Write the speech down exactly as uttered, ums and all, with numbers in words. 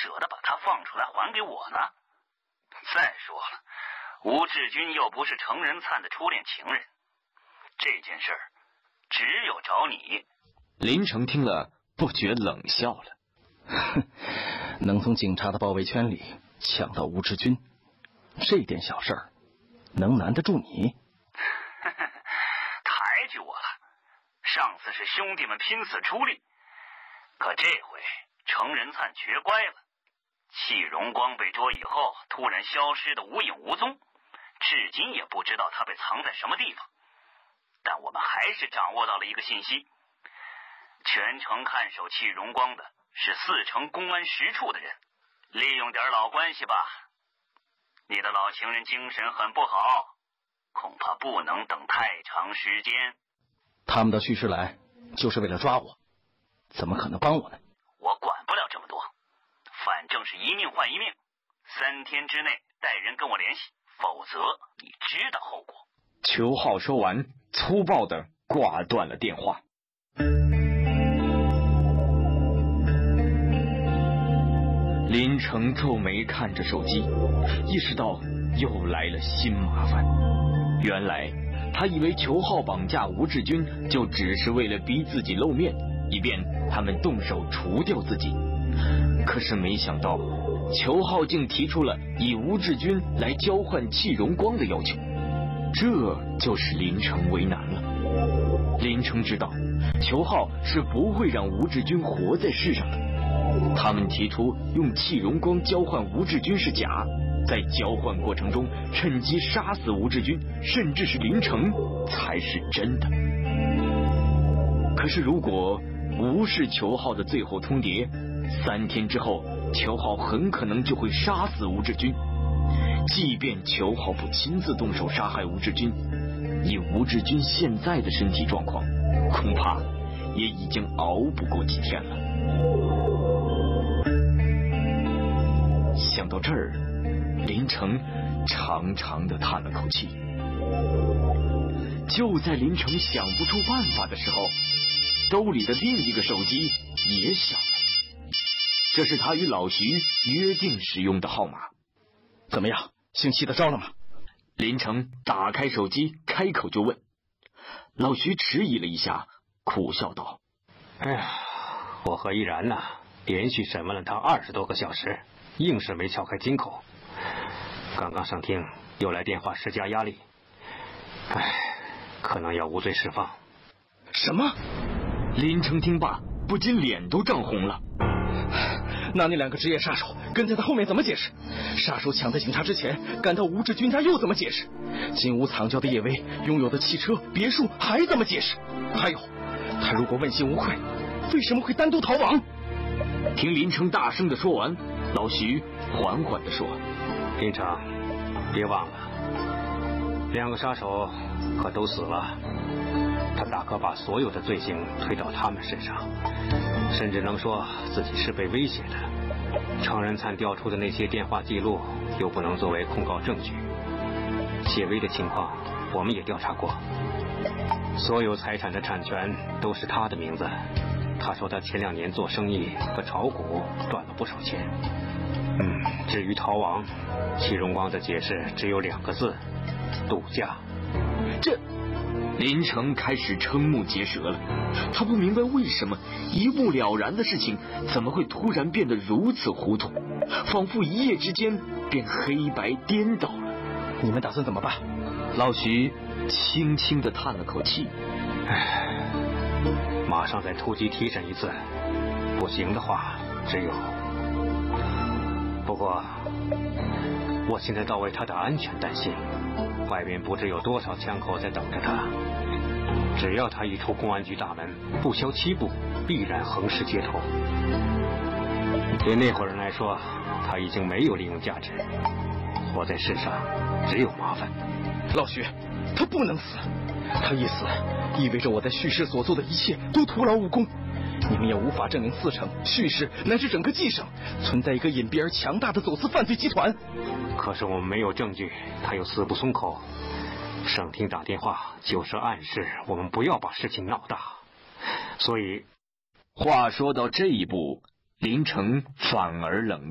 舍得把他放出来还给我呢？再说了，吴志军又不是程仁灿的初恋情人，这件事儿只有找你。 林成听了不觉冷笑了。 哼，能从警察的包围圈里抢到吴志军，这点小事儿能难得住你？ 抬举我了。上次是兄弟们拼死出力，可这回程仁灿绝乖了。戚荣光被捉以后突然消失的无影无踪，至今也不知道他被藏在什么地方。但我们还是掌握到了一个信息，全城看守戚荣光的是四城公安十处的人，利用点老关系吧。你的老情人精神很不好，恐怕不能等太长时间。 他们到叙事来就是为了抓我，怎么可能帮我呢？ 我管不了这么多，反正是一命换一命，三天之内带人跟我联系，否则你知道后果。 裘浩说完，粗暴地挂断了电话。林成皱眉看着手机，意识到又来了新麻烦。原来他以为裘浩绑架吴志军就只是为了逼自己露面，以便他们动手除掉自己。可是没想到裘浩竟提出了以吴志军来交换戚荣光的要求，这就使林成为难了。林成知道裘浩是不会让吴志军活在世上的，他们提出用戚荣光交换吴志军是假，在交换过程中趁机杀死吴志军，甚至是林成才是真的。可是如果无视裘浩的最后通牒，三天之后裘浩很可能就会杀死吴志军。即便裘浩不亲自动手杀害吴志军，以吴志军现在的身体状况，恐怕也已经熬不过几天了。想到这儿，林成长长的叹了口气。就在林成想不出办法的时候，兜里的另一个手机也响了，这是他与老徐约定使用的号码。 怎么样，姓戚的招了吗？ 林成打开手机，开口就问。老徐迟疑了一下，苦笑道： 哎呀，我和依然呢、啊，连续审问了他二十多个小时，硬是没撬开金口。刚刚上厅又来电话施加压力，哎，可能要无罪释放。 什么？ 林成听罢不禁脸都涨红了。 那那两个职业杀手跟在他后面怎么解释？杀手抢在警察之前赶到吴志军家又怎么解释？金屋藏娇的叶薇拥有的汽车别墅还怎么解释？还有，他如果问心无愧，为什么会单独逃亡？ 听林成大声的说完，老徐缓缓的说： 林成，别忘了，两个杀手可都死了，他大可把所有的罪行推到他们身上，甚至能说自己是被威胁的。程仁灿调出的那些电话记录又不能作为控告证据，谢薇的情况我们也调查过，所有财产的产权都是他的名字。他说他前两年做生意和炒股赚了不少钱。嗯，至于逃亡，戚荣光的解释只有两个字：度假。 这林成开始瞠目结舌了，他不明白为什么一目了然的事情怎么会突然变得如此糊涂，仿佛一夜之间便黑白颠倒了。 你们打算怎么办？ 老徐轻轻地叹了口气， 唉，马上再突击提审一次，不行的话只有……不过我现在倒为他的安全担心，外面不知有多少枪口在等着他，只要他一出公安局大门，不消七步必然横尸街头。对那伙人来说，他已经没有利用价值，活在世上只有麻烦。 老徐，他不能死，他一死意味着我在叙事所做的一切都徒劳无功，你们也无法证明四城、叙事乃至整个冀省存在一个隐蔽而强大的走私犯罪集团。 可是我们没有证据，他又死不松口。省厅打电话就是暗示我们不要把事情闹大，所以话说到这一步，林成反而冷